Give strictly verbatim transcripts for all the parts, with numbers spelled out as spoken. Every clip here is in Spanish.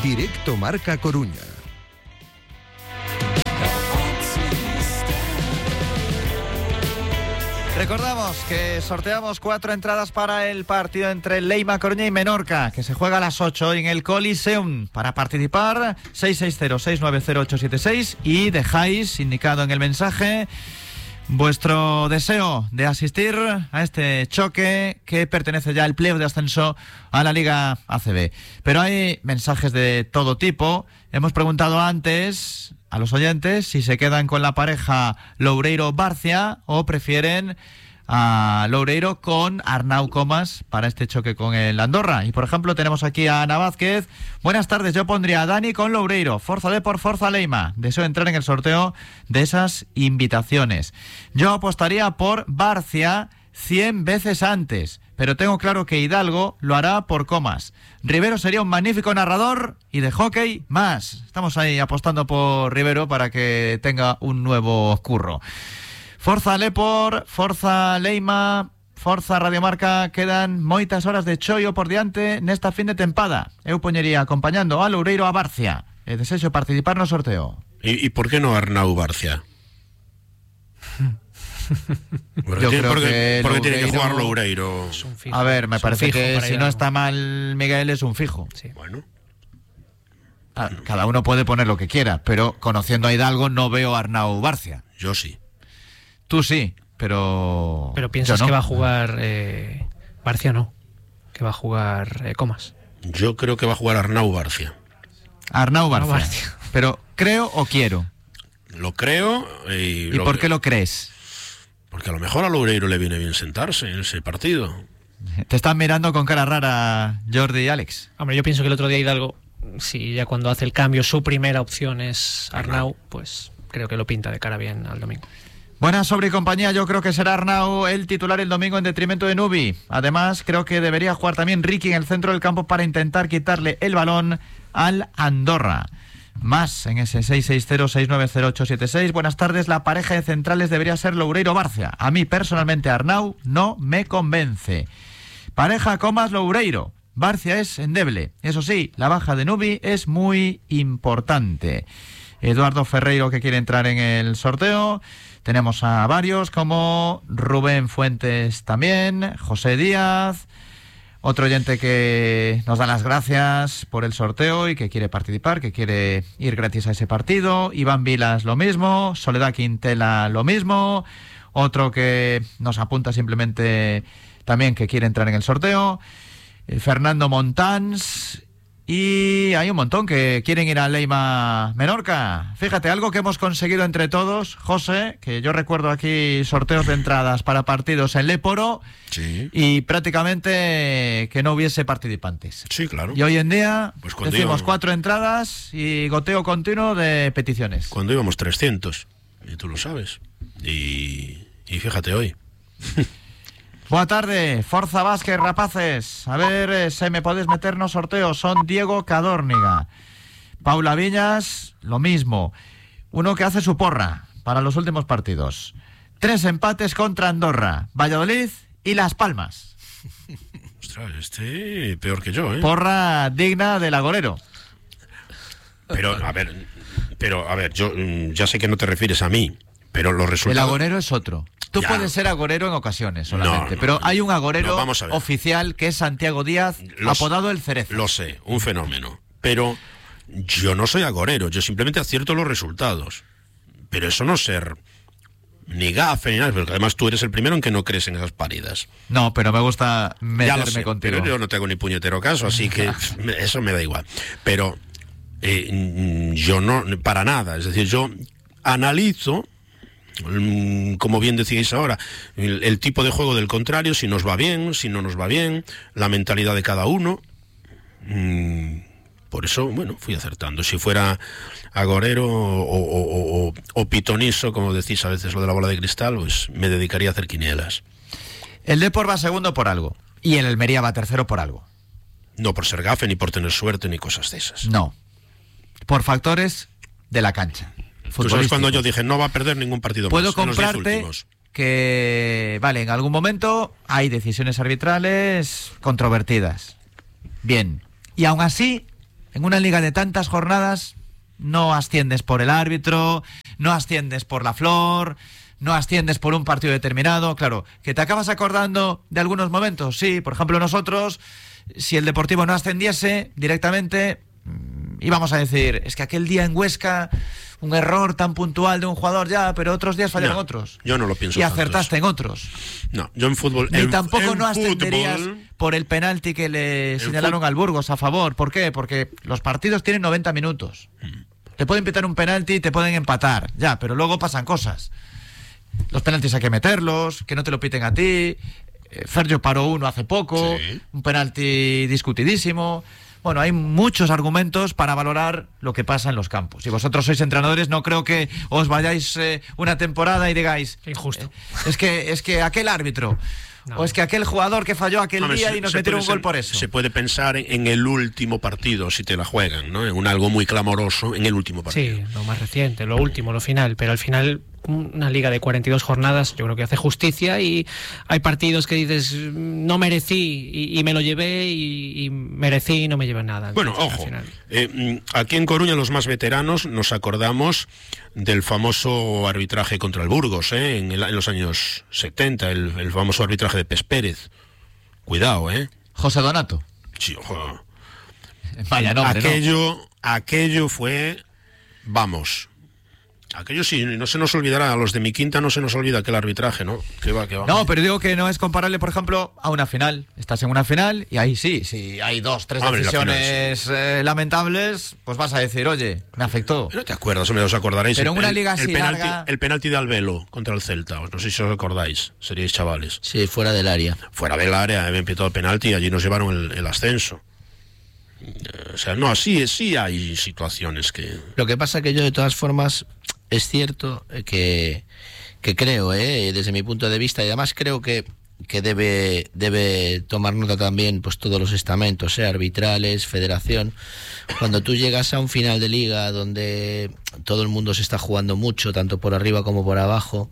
Directo Marca Coruña. Recordamos que sorteamos cuatro entradas para el partido entre Leima Coruña y Menorca, que se juega a las ocho en el Coliseum. Para participar, seis seis cero, seis nueve cero, ocho siete seis y dejáis indicado en el mensaje vuestro deseo de asistir a este choque que pertenece ya al playoff de ascenso a la Liga A C B. Pero hay mensajes de todo tipo. Hemos preguntado antes a los oyentes si se quedan con la pareja Loureiro-Barcia o prefieren a Loureiro con Arnau Comas para este choque con el Andorra. Y por ejemplo tenemos aquí a Ana Vázquez. Buenas tardes, yo pondría a Dani con Loureiro. Forza Depor, Forza Leima. Deseo entrar en el sorteo de esas invitaciones. Yo apostaría por Barcia cien veces antes, pero tengo claro que Hidalgo lo hará por Comas. Rivero sería un magnífico narrador y de hockey más. Estamos ahí apostando por Rivero para que tenga un nuevo curro. Forza Lepor, Forza Leima, Forza Radiomarca, quedan moitas horas de choio por diante nesta fin de tempada. Eu poñería acompañando a Loureiro a Barcia. E desexo participar no sorteo. ¿Y, y por qué no Arnau Barcia? Porque Yo tiene, creo porque, que porque Loureiro, tiene que jugar Loureiro. A ver, me parece que si no está mal Miguel es un fijo. Sí. Bueno. Ah, cada uno puede poner lo que quiera, pero conociendo a Hidalgo no veo a Arnau Barcia. Yo sí. Tú sí, pero... Pero piensas yo no. que va a jugar eh, Barcia, no. Que va a jugar eh, Comas. Yo creo que va a jugar Arnau Barcia. Arnau Barcia. Arnau Barcia. Pero creo o quiero. Lo creo y... ¿Y lo por que- qué lo crees? Porque a lo mejor a Loureiro le viene bien sentarse en ese partido. Te están mirando con cara rara Jordi y Alex. Hombre, yo pienso que el otro día Hidalgo, si ya cuando hace el cambio su primera opción es Arnau, pues creo que lo pinta de cara bien al domingo. Buenas, Sobre y compañía. Yo creo que será Arnau el titular el domingo en detrimento de Nubi. Además, creo que debería jugar también Ricky en el centro del campo para intentar quitarle el balón al Andorra. Más en ese seis seis cero, seis nueve cero, ocho siete seis. Buenas tardes. La pareja de centrales debería ser Loureiro-Barcia. A mí, personalmente, Arnau no me convence. Pareja Comas-Loureiro. Barcia es endeble. Eso sí, la baja de Nubi es muy importante. Eduardo Ferreiro, que quiere entrar en el sorteo. Tenemos a varios como Rubén Fuentes también, José Díaz, otro oyente que nos da las gracias por el sorteo y que quiere participar, que quiere ir gratis a ese partido. Iván Vilas lo mismo, Soledad Quintela lo mismo, otro que nos apunta simplemente también que quiere entrar en el sorteo, eh, Fernando Montans. Y hay un montón que quieren ir a Leima Menorca. Fíjate, algo que hemos conseguido entre todos, José, que yo recuerdo aquí sorteos de entradas para partidos en Léporo, Sí. y prácticamente que no hubiese participantes. Sí, claro. Y hoy en día Pues cuando decimos íbamos- cuatro entradas y goteo continuo de peticiones. Cuando íbamos trescientos, y tú lo sabes. Y, y fíjate hoy. Boa tarde, Forza Vázquez, rapaces. A ver, eh, se me podéis meter no sorteo. Son Diego Cadórniga. Paula Viñas, lo mismo. Uno que hace su porra para los últimos partidos. Tres empates contra Andorra, Valladolid y Las Palmas. Ostras, este peor que yo, ¿eh? Porra digna del agorero. Pero, a ver, pero, a ver, yo mm, ya sé que no te refieres a mí, pero los El resultados... agorero es otro. Tú Ya. puedes ser agorero en ocasiones solamente, No, no, pero no. hay un agorero No, vamos a ver. oficial que es Santiago Díaz, Los- apodado El Cerezo. Lo sé, un fenómeno. Pero yo no soy agorero, yo simplemente acierto los resultados. Pero eso no es ser ni gafe ni nada, porque además tú eres el primero en que no crees en esas paridas. No, pero me gusta Ya lo meterme sé, contigo. pero yo no tengo ni puñetero caso, así que eso me da igual. Pero eh, mm, yo no, para nada, es decir, yo analizo, mm, como bien decíais ahora, el, el tipo de juego del contrario, si nos va bien, si no nos va bien, la mentalidad de cada uno. Mm, por eso, bueno, fui acertando. Si fuera agorero o, o, o, o pitonizo, como decís a veces lo de la bola de cristal, pues me dedicaría a hacer quinielas. El Depor va segundo por algo y el Almería va tercero por algo. No por ser gafe, ni por tener suerte, ni cosas de esas. No. Por factores de la cancha. Tú sabes cuando yo dije, no va a perder ningún partido Puedo más en los diez comprarte últimos. que, vale, en algún momento hay decisiones arbitrales controvertidas. Bien. Y aún así, en una liga de tantas jornadas no asciendes por el árbitro, no asciendes por la flor, no asciendes por un partido determinado. Claro, que te acabas acordando de algunos momentos. Sí, por ejemplo, nosotros, si el Deportivo no ascendiese directamente, íbamos a decir, es que aquel día en Huesca, un error tan puntual de un jugador ya, pero otros días fallaron no, otros. Yo no lo pienso. Y acertaste en otros. No, yo en fútbol... Ni en, tampoco en no ascenderías fútbol, por el penalti que le señalaron al Burgos a favor. ¿Por qué? Porque los partidos tienen noventa minutos. Hmm. Te pueden pitar un penalti y te pueden empatar, ya, pero luego pasan cosas. Los penaltis hay que meterlos, que no te lo piten a ti. Fergio paró uno hace poco, sí. Un penalti discutidísimo. Bueno, hay muchos argumentos para valorar lo que pasa en los campos. Si vosotros sois entrenadores, no creo que os vayáis eh, una temporada y digáis... Injusto. Eh, es que, es que aquel árbitro... No. O es que aquel jugador que falló aquel no, día se, y nos metieron un gol por eso. Se puede pensar en, en el último partido, si te la juegan, ¿no? En un algo muy clamoroso en el último partido. Sí, lo más reciente, lo último, lo final. Pero al final, una liga de cuarenta y dos jornadas, yo creo que hace justicia, y hay partidos que dices, no merecí y, y me lo llevé, y, y merecí y no me llevé nada. Bueno, ojo, eh, aquí en Coruña los más veteranos nos acordamos del famoso arbitraje contra el Burgos, ¿eh? en, el, en los años setenta, el, el famoso arbitraje de Pes Pérez. Cuidado, ¿eh? José Donato. Sí, ojo. Vaya nombre, aquello, ¿no? aquello fue, vamos... Aquello sí, no se nos olvidará, a los de mi quinta no se nos olvida aquel arbitraje, ¿no? Que va, que va. No, pero digo que no es comparable, por ejemplo, a una final. Estás en una final y ahí sí, si hay dos, tres Hombre, decisiones final, sí. eh, lamentables, pues vas a decir, oye, me afectó. No te acuerdas, me os acordaréis. Pero en una el, liga el, así el penalti, larga... el penalti de Albelo contra el Celta, no sé si os acordáis, seríais chavales. Sí, fuera del área. Fuera del área, habían pitado el penalti y allí nos llevaron el, el ascenso. O sea, no, sí, sí hay situaciones que... Lo que pasa que yo, de todas formas, es cierto que, que creo, ¿eh? desde mi punto de vista, y además creo que, que debe, debe tomar nota también pues todos los estamentos, ¿eh? arbitrales, federación. Cuando tú llegas a un final de liga donde todo el mundo se está jugando mucho, tanto por arriba como por abajo,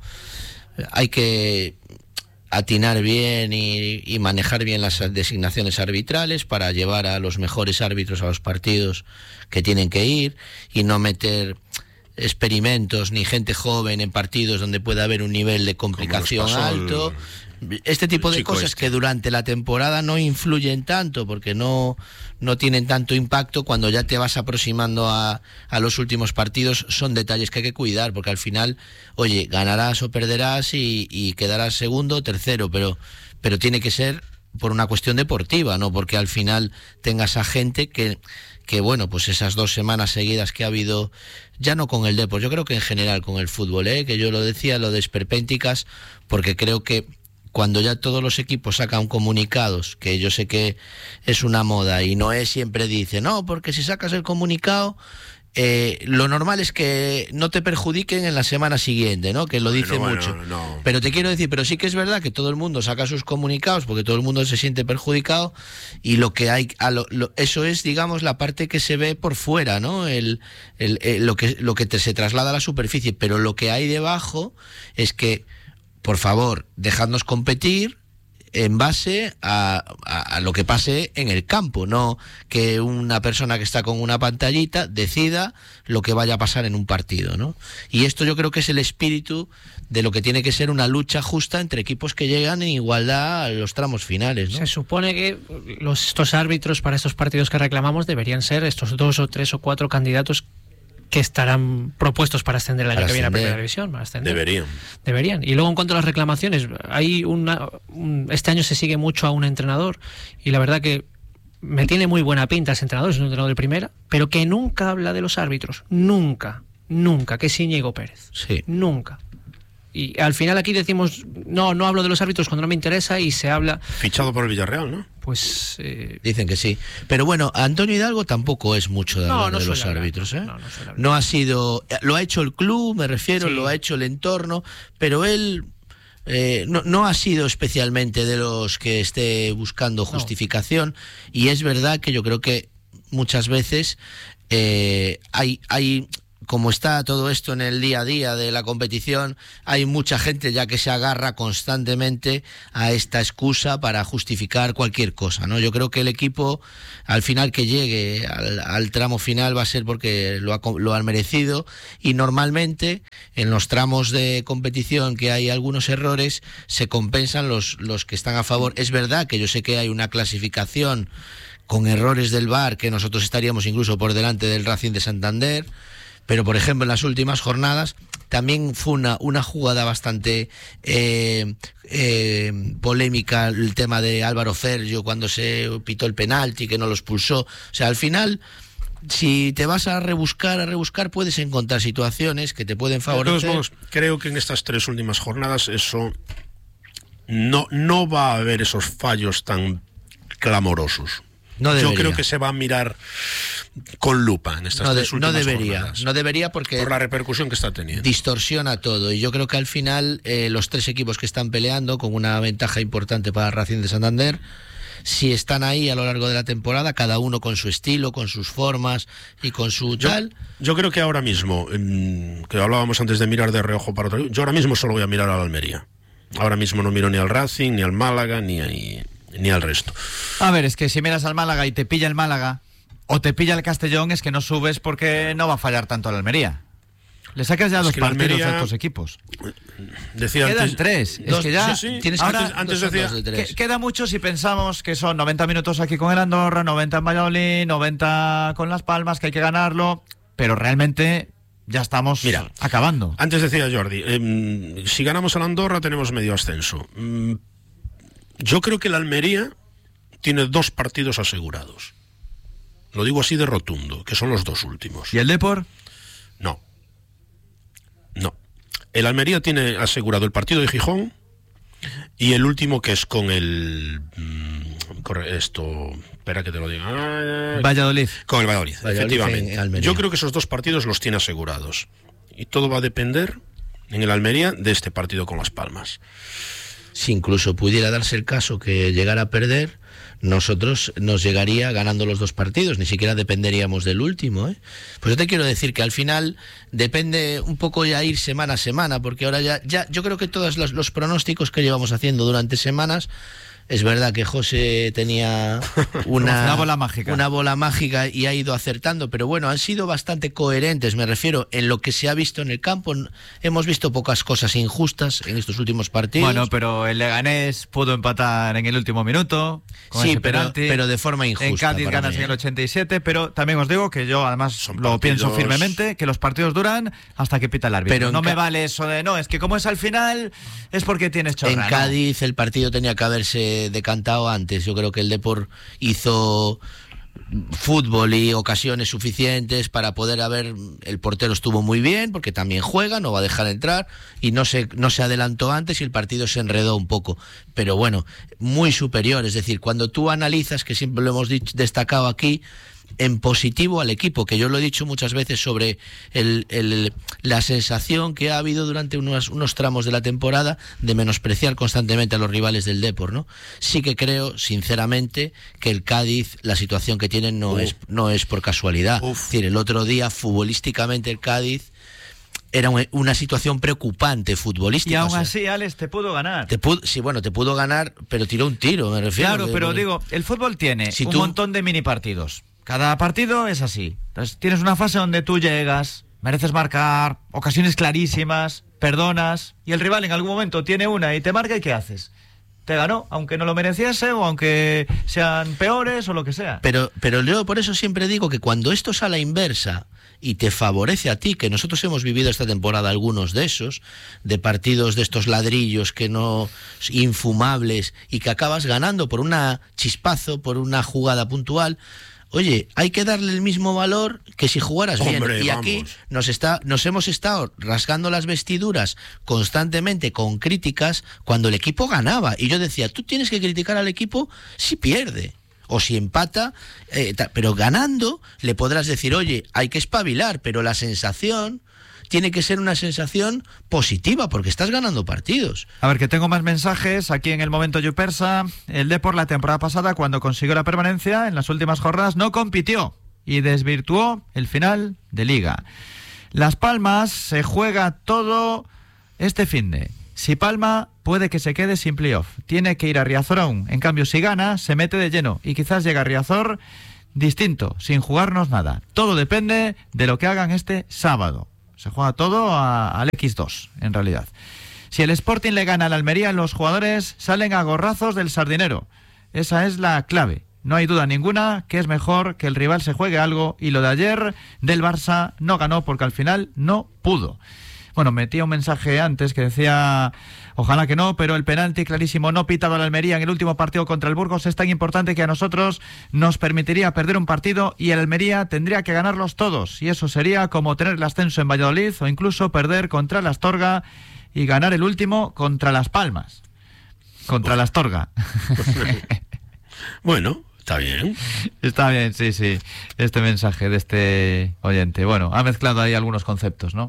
hay que... atinar bien y, y manejar bien las designaciones arbitrales para llevar a los mejores árbitros a los partidos que tienen que ir, y no meter experimentos ni gente joven en partidos donde pueda haber un nivel de complicación alto. Este tipo de cosas este. que durante la temporada no influyen tanto, porque no, no tienen tanto impacto. Cuando ya te vas aproximando a, a los últimos partidos, son detalles que hay que cuidar, porque al final, oye, ganarás o perderás y, y quedarás segundo o tercero, pero, pero tiene que ser por una cuestión deportiva, no porque al final tengas a gente que, que bueno, pues esas dos semanas seguidas que ha habido, ya no con el Depor, yo creo que en general con el fútbol, ¿eh? que yo lo decía, lo de esperpénticas, porque creo que cuando ya todos los equipos sacan comunicados, que yo sé que es una moda, y Noé siempre dice, no, porque si sacas el comunicado, eh, lo normal es que no te perjudiquen en la semana siguiente, ¿no? Que lo dice bueno, mucho. Bueno, no. Pero te quiero decir, pero sí que es verdad que todo el mundo saca sus comunicados porque todo el mundo se siente perjudicado, y lo que hay, a lo, lo, eso es, digamos, la parte que se ve por fuera, ¿no? El, el, el, lo que, lo que te, se traslada a la superficie, pero lo que hay debajo es que, por favor, dejadnos competir en base a, a, a lo que pase en el campo, no que una persona que está con una pantallita decida lo que vaya a pasar en un partido, ¿no? Y esto yo creo que es el espíritu de lo que tiene que ser una lucha justa entre equipos que llegan en igualdad a los tramos finales, ¿no? Se supone que los, estos árbitros para estos partidos que reclamamos deberían ser estos dos o tres o cuatro candidatos que estarán propuestos para ascender el año para que viene a Primera División. Para ascender. Deberían. Deberían. Y luego, en cuanto a las reclamaciones, hay una, un, este año se sigue mucho a un entrenador, y la verdad que me tiene muy buena pinta ese entrenador, es un entrenador de primera, pero que nunca habla de los árbitros. Nunca, nunca, que es Íñigo Pérez. Sí. Nunca. Y al final aquí decimos, no, no hablo de los árbitros cuando no me interesa, y se habla... Fichado por el Villarreal, ¿no? Pues... Eh... Dicen que sí. Pero bueno, Antonio Hidalgo tampoco es mucho de, no, no de los hablar. árbitros, ¿eh? No, no, no ha sido... Lo ha hecho el club, me refiero, sí. Lo ha hecho el entorno, pero él... Eh, no, no ha sido especialmente de los que esté buscando justificación, no. Y es verdad que yo creo que muchas veces eh, hay... hay como está todo esto en el día a día de la competición, hay mucha gente ya que se agarra constantemente a esta excusa para justificar cualquier cosa, ¿no? Yo creo que el equipo, al final que llegue al, al tramo final, va a ser porque lo, ha, lo han merecido, y normalmente en los tramos de competición que hay algunos errores se compensan los, los que están a favor. Es verdad que yo sé que hay una clasificación con errores del V A R que nosotros estaríamos incluso por delante del Racing de Santander, pero por ejemplo en las últimas jornadas también fue una, una jugada bastante eh, eh, polémica el tema de Álvaro Fergio cuando se pitó el penalti, que no lo expulsó. O sea, al final, si te vas a rebuscar, a rebuscar, puedes encontrar situaciones que te pueden favorecer. De todos modos, creo que en estas tres últimas jornadas eso no, no va a haber esos fallos tan clamorosos. No debería. Yo creo que se va a mirar con lupa en estas no de, tres últimas no debería, jornadas. No debería porque por la repercusión que está teniendo. Distorsiona todo, y yo creo que al final eh, los tres equipos que están peleando con una ventaja importante para Racing de Santander, si están ahí a lo largo de la temporada, cada uno con su estilo, con sus formas y con su yo, tal. Yo creo que ahora mismo, eh, que hablábamos antes de mirar de reojo para otro, yo ahora mismo solo voy a mirar a la Almería. Ahora mismo no miro ni al Racing, ni al Málaga, ni a... ni al resto. A ver, es que si miras al Málaga y te pilla el Málaga o te pilla el Castellón, es que no subes porque no va a fallar tanto la Almería. Le sacas ya es dos que partidos Almería, a estos equipos. Decía Quedan antes, tres. Dos, es que ya sí, sí. Tienes ahora, que antes dos, decía dos de tres. que, queda mucho si pensamos que son noventa minutos aquí con el Andorra, noventa en Valladolid, noventa con Las Palmas, que hay que ganarlo, pero realmente ya estamos Mira, acabando. Antes decía Jordi, eh, si ganamos al Andorra tenemos medio ascenso. Mm, yo creo que la Almería tiene dos partidos asegurados. Lo digo así de rotundo, que son los dos últimos. ¿Y el Depor? No. No. El Almería tiene asegurado el partido de Gijón y el último, que es con el... Mmm, corre, esto... Espera que te lo diga. Valladolid. Con el Valladolid, Valladolid efectivamente. en Almería. Yo creo que esos dos partidos los tiene asegurados. Y todo va a depender, en el Almería, de este partido con Las Palmas. Si incluso pudiera darse el caso que llegara a perder, nosotros nos llegaría ganando los dos partidos, ni siquiera dependeríamos del último, ¿eh? Pues yo te quiero decir que al final depende un poco ya ir semana a semana, porque ahora ya, ya yo creo que todos los, los pronósticos que llevamos haciendo durante semanas, es verdad que José tenía una, una bola mágica. Una bola mágica y ha ido acertando, pero bueno, han sido bastante coherentes, me refiero, en lo que se ha visto en el campo. Hemos visto pocas cosas injustas en estos últimos partidos. Bueno, pero el Leganés pudo empatar en el último minuto. Con sí, ese pero, penalti. pero de forma injusta. En Cádiz ganas mí, en el ¿eh? ochenta y siete, pero también os digo que yo además Son lo partidos... pienso firmemente, que los partidos duran hasta que pita el árbitro. Pero no me Ca... vale eso de, no, es que como es al final, es porque tienes chorra. En ¿no? Cádiz el partido tenía que haberse decantado antes. Yo creo que el Depor hizo fútbol y ocasiones suficientes para poder haber... El portero estuvo muy bien, porque también juega, no va a dejar entrar, y no se, no se adelantó antes y el partido se enredó un poco. Pero bueno, muy superior. Es decir, cuando tú analizas, que siempre lo hemos dicho, destacado aquí, en positivo al equipo, que yo lo he dicho muchas veces sobre el, el, la sensación que ha habido durante unos, unos tramos de la temporada de menospreciar constantemente a los rivales del Depor, ¿no? Sí que creo, sinceramente, que el Cádiz, la situación que tienen no, es, no es por casualidad. Uf. Es decir, el otro día, futbolísticamente, el Cádiz era una situación preocupante futbolística. Y aún o sea, así, Alex, te pudo ganar. Te pudo, sí, bueno, te pudo ganar, pero tiró un tiro, me refiero. Claro, que, pero bueno, digo, el fútbol tiene si un tú... montón de mini partidos. Cada partido es así. Entonces tienes una fase donde tú llegas, mereces marcar, ocasiones clarísimas, perdonas, y el rival en algún momento tiene una y te marca, ¿y qué haces? Te ganó, aunque no lo mereciese o aunque sean peores o lo que sea. Pero, pero yo por eso siempre digo que cuando esto es a la inversa y te favorece a ti, que nosotros hemos vivido esta temporada algunos de esos, de partidos de estos ladrillos que no infumables y que acabas ganando por una chispazo, por una jugada puntual. Oye, hay que darle el mismo valor que si jugaras bien. Hombre, y aquí vamos. nos está, nos hemos estado rasgando las vestiduras constantemente con críticas cuando el equipo ganaba. Y yo decía, tú tienes que criticar al equipo si pierde o si empata, eh, ta, pero ganando le podrás decir, oye, hay que espabilar, pero la sensación tiene que ser una sensación positiva porque estás ganando partidos. A ver, que tengo más mensajes aquí en el Momento Yupersa. El Depor la temporada pasada, cuando consiguió la permanencia, en las últimas jornadas no compitió y desvirtuó el final de Liga. Las Palmas se juega todo este finde. Si palma, puede que se quede sin playoff. Tiene que ir a Riazor aún. En cambio, si gana, se mete de lleno. Y quizás llega a Riazor distinto, sin jugarnos nada. Todo depende de lo que hagan este sábado. Se juega todo a, al equis dos, en realidad. Si el Sporting le gana al Almería, los jugadores salen a gorrazos del Sardinero. Esa es la clave. No hay duda ninguna que es mejor que el rival se juegue algo. Y lo de ayer del Barça no ganó porque al final no pudo. Bueno, metía un mensaje antes que decía, ojalá que no, pero el penalti clarísimo no pitado al Almería en el último partido contra el Burgos es tan importante que a nosotros nos permitiría perder un partido y el Almería tendría que ganarlos todos. Y eso sería como tener el ascenso en Valladolid o incluso perder contra la Astorga y ganar el último contra Las Palmas. Contra bueno. la Astorga. Bueno, está bien. Está bien, sí, sí. Este mensaje de este oyente. Bueno, ha mezclado ahí algunos conceptos, ¿no?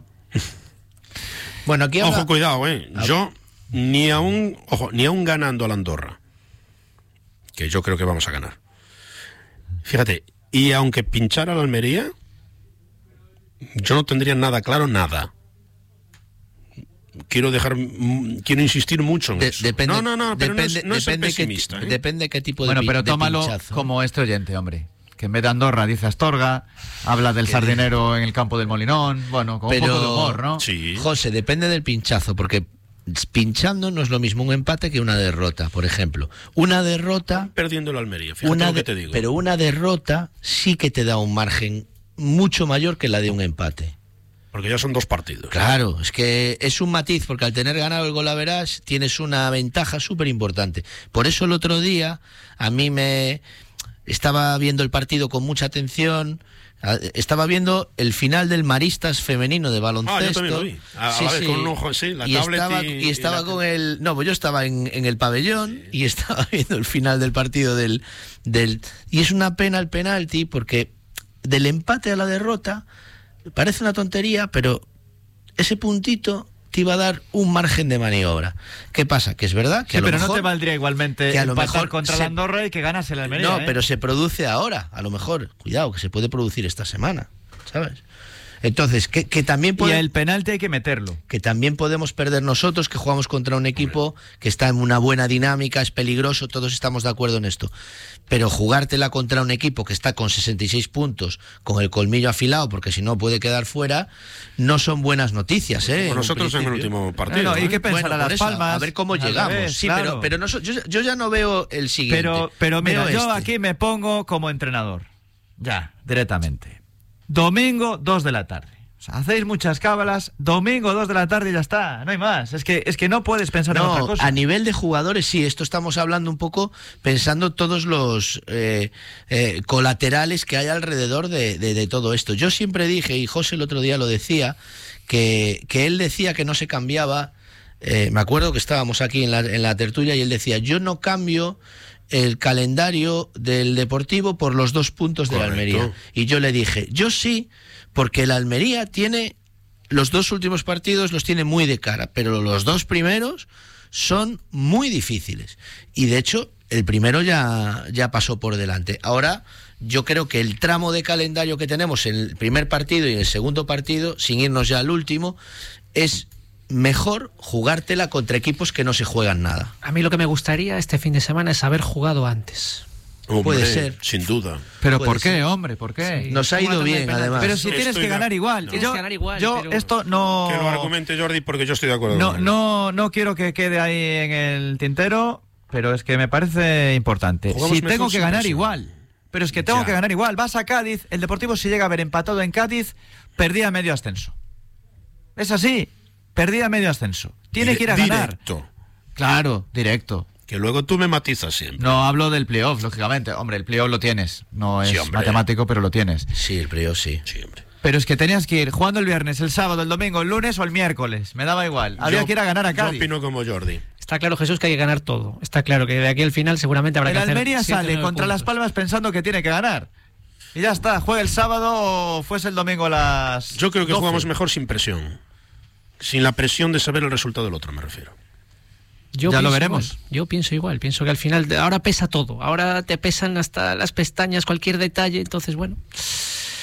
Bueno, aquí habla... Ojo, cuidado, eh. Yo ni aún, ojo, ni aún ganando a la Andorra, que yo creo que vamos a ganar. Fíjate, y aunque pinchara la Almería, yo no tendría nada claro, nada. Quiero dejar, quiero insistir mucho en de, eso. Depende, no, no, no, pero depende, no es, no es depende pesimista. Qué, ¿eh? Depende qué tipo de Bueno, pero de tómalo pinchazo. Como este oyente, hombre. Que en vez de Andorra dice Astorga, habla del Sardinero en el campo del Molinón, bueno, con pero, un poco de humor, ¿no? Sí. José, depende del pinchazo, porque pinchando no es lo mismo un empate que una derrota, por ejemplo. Una derrota... Perdiendo la Almería, fíjate una lo que de, te digo. Pero una derrota sí que te da un margen mucho mayor que la de un empate. Porque ya son dos partidos. Claro, es que es un matiz, porque al tener ganado el Golaveras tienes una ventaja súper importante. Por eso el otro día a mí me... Estaba viendo el partido con mucha atención, estaba viendo el final del Maristas femenino de baloncesto. Ah, yo también lo vi. A, sí, a ver, sí. con un ojo, sí, la y tablet estaba, y, y estaba y la... con el... No, pues yo estaba en, en el pabellón sí. y estaba viendo el final del partido del, del... Y es una pena el penalti, porque del empate a la derrota parece una tontería, pero ese puntito... te iba a dar un margen de maniobra. ¿Qué pasa? Que es verdad que sí, a lo pero mejor, no te valdría igualmente que a lo empatar mejor contra se, la Andorra y que ganas el Almería. No, ¿eh? pero se produce ahora, a lo mejor. Cuidado, que se puede producir esta semana, ¿sabes? Entonces, que, que también puede, y el penalti hay que meterlo. Que también podemos perder nosotros, que jugamos contra un equipo que está en una buena dinámica, es peligroso, todos estamos de acuerdo en esto. Pero jugártela contra un equipo que está con sesenta y seis puntos, con el colmillo afilado, porque si no puede quedar fuera, no son buenas noticias, ¿eh? Como nosotros en el último partido. No, no, ¿y qué pensar bueno, a Las eso, Palmas? A ver cómo llegamos. Revés, sí, claro. pero, pero no, yo, yo ya no veo el siguiente. Pero, pero mira, veo yo este. aquí me pongo como entrenador. Ya, directamente. Domingo, dos de la tarde. O sea, hacéis muchas cábalas, domingo, dos de la tarde y ya está, no hay más. Es que, es que no puedes pensar no, en otra cosa. A nivel de jugadores, sí, esto estamos hablando un poco pensando todos los eh, eh, colaterales que hay alrededor de, de, de todo esto. Yo siempre dije, y José el otro día lo decía, que, que él decía que no se cambiaba. Eh, me acuerdo que estábamos aquí en la, en la tertulia y él decía, yo no cambio el calendario del Deportivo por los dos puntos de la Almería. Y yo le dije, yo sí, porque el Almería tiene los dos últimos partidos, los tiene muy de cara, pero los dos primeros son muy difíciles. Y de hecho, el primero ya, ya pasó por delante. Ahora, yo creo que el tramo de calendario que tenemos en el primer partido y en el segundo partido, sin irnos ya al último, es mejor jugártela contra equipos que no se juegan nada. A mí lo que me gustaría este fin de semana es haber jugado antes. Hombre, puede ser, sin duda. Pero puede ¿por qué, ser. hombre? ¿Por qué? Sí. Nos ha ido bien, además. Pero si Estoy tienes que de... ganar igual. No. Yo, Tienes que ganar igual, yo pero... esto no... Que lo argumente Jordi, porque yo estoy de acuerdo No, con él. no, no quiero que quede ahí en el tintero, pero es que me parece importante. Jugamos si tengo que sin ganar presión. igual, pero es que tengo Ya. que ganar igual. Vas a Cádiz, el Deportivo si llega a haber empatado en Cádiz, perdía medio ascenso. Es así, perdía medio ascenso. Tiene Dire- que ir a ganar. Directo. Claro, directo. Que luego tú me matizas siempre. No hablo del playoff, lógicamente. Hombre, el playoff lo tienes. No es Sí, hombre. matemático, pero lo tienes. Sí, el playoff sí. Siempre. Pero es que tenías que ir jugando el viernes, el sábado, el domingo, el lunes o el miércoles. Me daba igual. Había Yo- que ir a ganar a Yo Cádiz. opino como Jordi. Está claro, Jesús, que hay que ganar todo. Está claro que de aquí al final seguramente habrá El que hacer Almería siete o sale nueve contra puntos. Las Palmas pensando que tiene que ganar. Y ya está, juega el sábado o fuese el domingo a las Yo creo que doce. jugamos mejor sin presión. Sin la presión de saber el resultado del otro, me refiero. Yo Ya lo pienso veremos. igual. Yo pienso igual. Pienso que al final de- ahora pesa todo. Ahora te pesan hasta las pestañas, cualquier detalle. Entonces, bueno.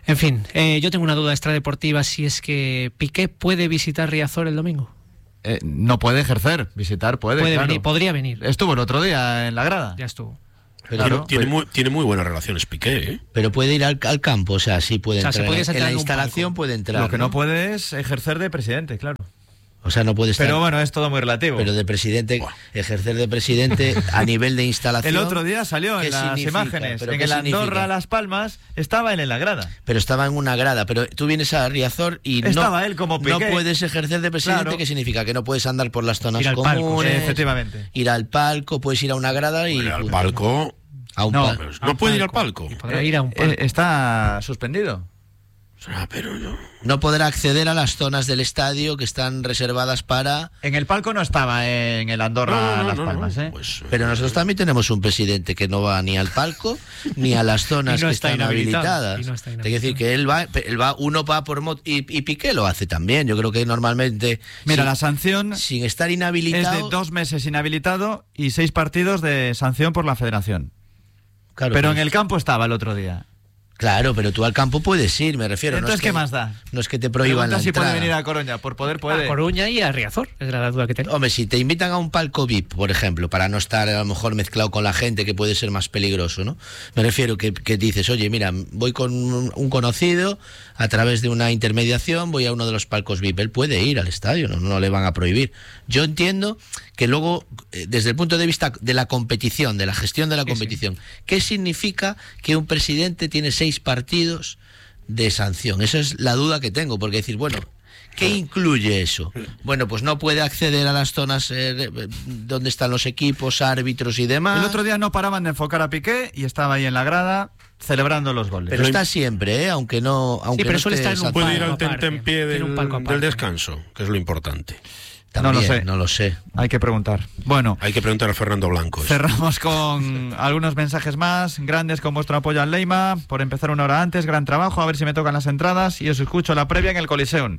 En fin, eh, yo tengo una duda extradeportiva, si es que Piqué puede visitar Riazor el domingo. Eh, no puede ejercer, visitar puede, Puede claro. venir, podría venir. Estuvo el otro día en la grada. Ya estuvo. Pero, Tiene, Claro, tiene, pues- muy, tiene muy buenas relaciones Piqué, ¿eh? pero puede ir al, al campo, o sea, sí puede O sea, se entrar. puede En- sentar en la en un instalación palco. puede entrar. Lo que no puede es ejercer de presidente, claro. O sea, no puede estar. Pero bueno, es todo muy relativo. Pero de presidente, ejercer de presidente a nivel de instalación. El otro día salió ¿qué en las significa? imágenes, ¿Pero en qué el Andorra significa? Las Palmas, estaba él en la grada. Pero estaba en una grada. Pero tú vienes a Riazor y Estaba no, él como no Piqué. puedes ejercer de presidente. Claro. ¿Qué significa? Que no puedes andar por las zonas Ir al palco, comunes. sí, efectivamente. Ir al palco, puedes ir a una grada y. Bueno, al punto. palco. A un No. palco. Pues no puede ir al palco. Y podrá ir a un palco. Eh, está suspendido. Ah, pero yo... No podrá acceder a las zonas del estadio que están reservadas para. En el palco no estaba en el Andorra No, no, Las no, Palmas, no, ¿eh? pues, Pero nosotros también tenemos un presidente que no va ni al palco ni a las zonas Y no que está están inhabilitado, habilitadas. y no está Hay que decir inhabilitado. que él va, él va, uno va por moto y, y Piqué lo hace también. Yo creo que normalmente Mira, sin, la sanción sin estar es inhabilitado. de dos meses inhabilitado y seis partidos de sanción por la federación. Claro, Pero pues, en el campo estaba el otro día. Claro, pero tú al campo puedes ir, me refiero. Entonces, no es ¿qué que, más da? No es que te prohíban Pregunta la si entrada. puede venir a Coruña. Por poder puede. A Coruña y a Riazor, es la duda que tengo. Hombre, si te invitan a un palco V I P, por ejemplo, para no estar a lo mejor mezclado con la gente, que puede ser más peligroso, ¿no? Me refiero que, que dices, oye, mira, voy con un, un conocido, a través de una intermediación, voy a uno de los palcos V I P. Él puede ir al estadio, no, no le van a prohibir. Yo entiendo que luego, eh, desde el punto de vista de la competición, de la gestión de la Sí, competición, ¿qué significa que un presidente tiene seis partidos de sanción? Esa es la duda que tengo, porque decir, bueno, ¿qué incluye eso? Bueno, pues no puede acceder a las zonas eh, donde están los equipos, árbitros y demás. El otro día no paraban de enfocar a Piqué y estaba ahí en la grada celebrando los goles. Pero está siempre, ¿eh? aunque no, aunque pero no suele esté estar en un sancionado. Puede ir al palco aparte. tentempié Tiene del, un palco del aparte. descanso, que es lo importante. También, no lo sé. No lo sé. Hay que preguntar. Bueno, Hay que preguntar a Fernando Blanco. eso. cerramos con algunos mensajes más. Grandes con vuestro apoyo al Leima. Por empezar una hora antes, gran trabajo. A ver si me tocan las entradas y os escucho la previa en el Coliseum.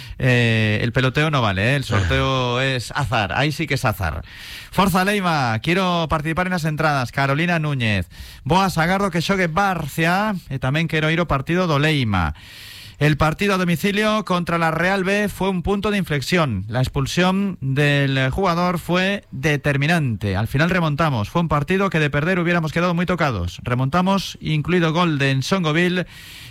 Eh, el peloteo no vale, ¿eh? El sorteo es azar. Ahí sí que es azar. Forza Leima, quiero participar en las entradas. Carolina Núñez. Boa Sagardo que xogue Barcia. E tamén quero ir ao partido do Leima. El partido a domicilio contra la Real B fue un punto de inflexión. La expulsión del jugador fue determinante. Al final remontamos. Fue un partido que de perder hubiéramos quedado muy tocados. Remontamos, incluido gol de Nsongoville,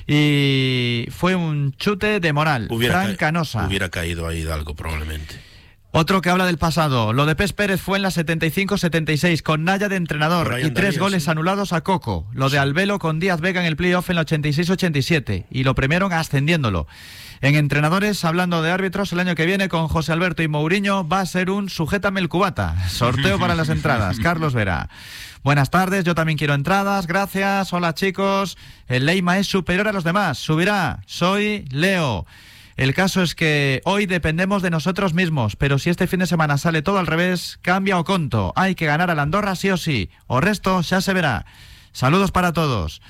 y fue un chute de moral. Hubiera, Fran ca- Canosa. hubiera caído ahí Hidalgo probablemente. Otro que habla del pasado. Lo de Pes Pérez fue en la setenta y cinco setenta y seis con Naya de entrenador Por ahí y andaría, tres goles sí. anulados a Coco. Lo de Albelo con Díaz Vega en el playoff en la ochenta y seis ochenta y siete y lo premiaron ascendiéndolo. En entrenadores, hablando de árbitros, el año que viene con José Alberto y Mourinho va a ser un sujétame el cubata. Sorteo para las entradas. Carlos Vera. Buenas tardes, yo también quiero entradas, gracias. Hola chicos, el Leima es superior a los demás. Subirá. Soy Leo. El caso es que hoy dependemos de nosotros mismos, pero si este fin de semana sale todo al revés, cambia o conto. Hay que ganar al Andorra sí o sí, o resto ya se verá. Saludos para todos.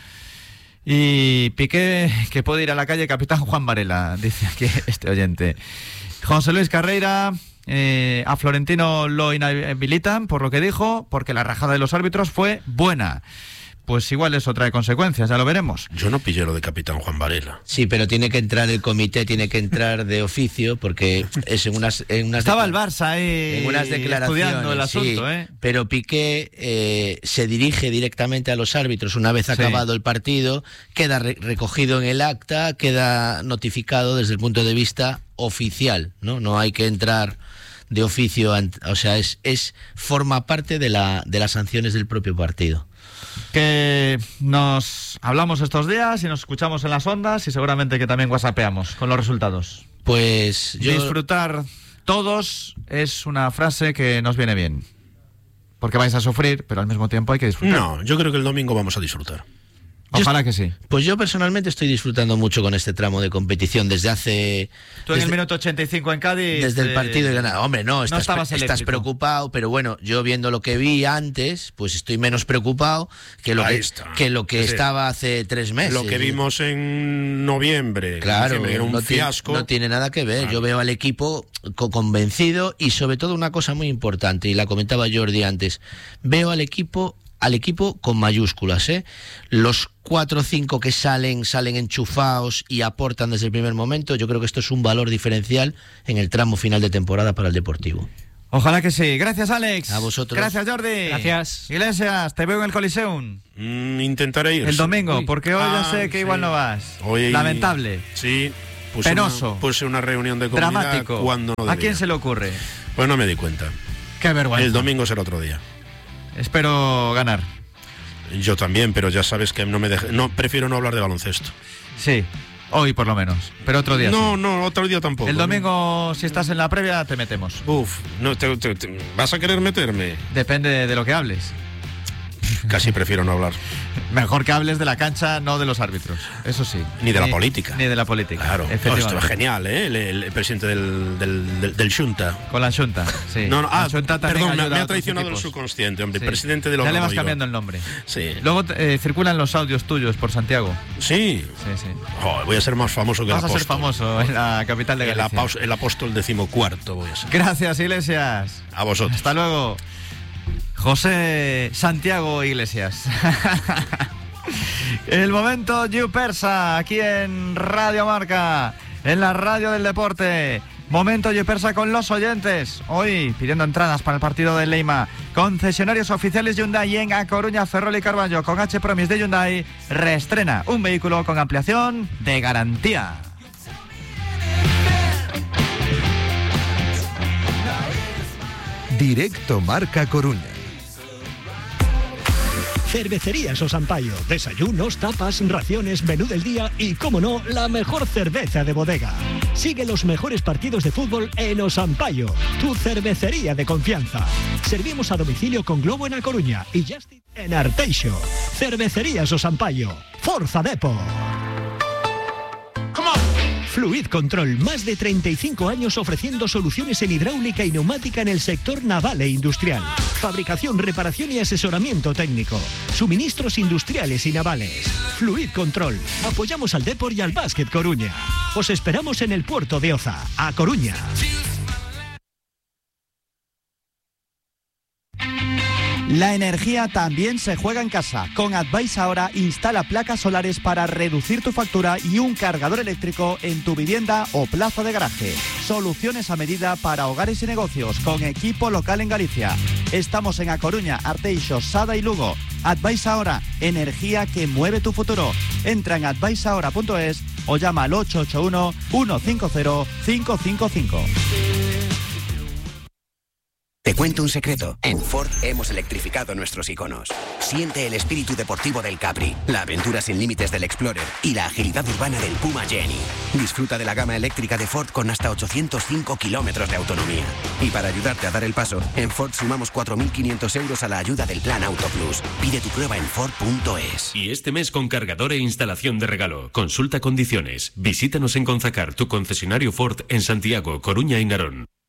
Y Piqué, que puede ir a la calle, capitán Juan Varela, dice aquí este oyente. José Luis Carreira, eh, a Florentino lo inhabilitan por lo que dijo, porque la rajada de los árbitros fue buena. Pues igual eso trae consecuencias, ya lo veremos. Yo no pillé lo de capitán Juan Varela. Sí, pero tiene que entrar el comité, tiene que entrar de oficio, porque es en unas... En unas Estaba el decla- Barça ahí en unas declaraciones, estudiando el asunto, sí, ¿eh? pero Piqué eh, se dirige directamente a los árbitros una vez Sí. acabado el partido, queda re- recogido en el acta, queda notificado desde el punto de vista oficial, ¿no? No hay que entrar de oficio, ant- o sea, es, es forma parte de la de las sanciones del propio partido. Que nos hablamos estos días y nos escuchamos en las ondas y seguramente que también whatsappeamos con los resultados. Pues yo... Disfrutar todos es una frase que nos viene bien. Porque vais a sufrir, pero al mismo tiempo hay que disfrutar. No, yo creo que el domingo vamos a disfrutar. Ojalá que sí. Pues yo personalmente estoy disfrutando mucho con este tramo de competición desde hace... Tú en desde- el minuto ochenta y cinco en Cádiz... Desde el eh, partido de Granada. Hombre, no, estás, estabas estás eléctrico. preocupado, pero bueno, yo viendo lo que vi antes, pues estoy menos preocupado que lo Ahí que, está. que, lo que Sí. estaba hace tres meses. Lo que vimos en noviembre, Claro, diciembre, era un no, tiene, fiasco. no tiene nada que ver. Claro. Yo veo al equipo co- convencido y sobre todo una cosa muy importante, y la comentaba Jordi antes, veo al equipo al equipo con mayúsculas, ¿eh? Los cuatro o cinco que salen, salen enchufados y aportan desde el primer momento. Yo creo que esto es un valor diferencial en el tramo final de temporada para el Deportivo. Ojalá que sí. Gracias, Alex. A vosotros. Gracias, Jordi. Gracias. Iglesias, te veo en el Coliseum. Mm, intentaré ir. El domingo, Uy. porque hoy Ah, ya sé que sí. igual no vas. Hoy- Lamentable. Sí. Puse Penoso. Una, puse una reunión de comunidad Dramático. cuando no ¿A debía. quién se le ocurre? Pues no me di cuenta. Qué vergüenza. El domingo será otro día. Espero ganar. Yo también, pero ya sabes que no me deje, no prefiero no hablar de baloncesto. Sí, hoy por lo menos. Pero otro día No, sí. no, otro día tampoco. El domingo, si estás en la previa, te metemos. Uf, no te, te- te- ¿vas a querer meterme? Depende de lo que hables. Casi prefiero no hablar. Mejor que hables de la cancha, no de los árbitros. Eso sí. Ni de la política. Ni de la política. Claro, oh, efectivamente. esto es genial, ¿eh? El, el presidente del, del, del, del Xunta. Con la Xunta, sí. No, no, ah, la Xunta también perdón, me, ayuda me a ha otros traicionado el equipos. subconsciente, hombre. Sí. Presidente de los Ya le vas Roma, digo. cambiando el nombre. Sí. Luego eh, circulan los audios tuyos por Santiago. Sí. Sí, sí. Oh, voy a ser más famoso que Vas el a apóstol. ser famoso en la capital de El, Galicia. apos- el apóstol decimocuarto voy a ser. Gracias, Iglesias. A vosotros. Hasta luego. José Santiago Iglesias. El momento You Persa, aquí en Radio Marca, en la radio del deporte. Momento You Persa con los oyentes. Hoy pidiendo entradas para el partido de Leima. Concesionarios oficiales Hyundai en A Coruña, Ferrol y Carballo. Con H Promis de Hyundai reestrena un vehículo con ampliación de garantía. Directo Marca Coruña. Cervecerías Osampaio. Desayunos, tapas, raciones, menú del día y, como no, la mejor cerveza de bodega. Sigue los mejores partidos de fútbol en Osampaio, tu cervecería de confianza. Servimos a domicilio con Globo en A Coruña y Justin en Arteixo. Cervecerías Osampaio. Forza Depor. Fluid Control, más de treinta y cinco años ofreciendo soluciones en hidráulica y neumática en el sector naval e industrial. Fabricación, reparación y asesoramiento técnico. Suministros industriales y navales. Fluid Control. Apoyamos al Depor y al Básquet Coruña. Os esperamos en el puerto de Oza, A Coruña. La energía también se juega en casa. Con Advice ahora instala placas solares para reducir tu factura y un cargador eléctrico en tu vivienda o plaza de garaje. Soluciones a medida para hogares y negocios con equipo local en Galicia. Estamos en A Coruña, Arteixo, Sada y Lugo. Advice ahora, energía que mueve tu futuro. Entra en advice ahora punto es o llama al ocho ocho uno, uno cinco cero, cinco cinco cinco. Te cuento un secreto. En Ford hemos electrificado nuestros iconos. Siente el espíritu deportivo del Capri, la aventura sin límites del Explorer y la agilidad urbana del Puma Jenny. Disfruta de la gama eléctrica de Ford con hasta ochocientos cinco kilómetros de autonomía. Y para ayudarte a dar el paso, en Ford sumamos cuatro mil quinientos euros a la ayuda del Plan Auto Plus. Pide tu prueba en Ford punto es. Y este mes con cargador e instalación de regalo. Consulta condiciones. Visítanos en Conzacar, tu concesionario Ford en Santiago, Coruña y Narón.